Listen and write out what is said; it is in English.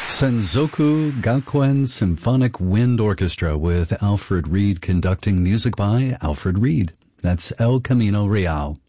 Senzoku Gakuen Symphonic Wind Orchestra with Alfred Reed conducting, music by Alfred Reed. That's El Camino Real.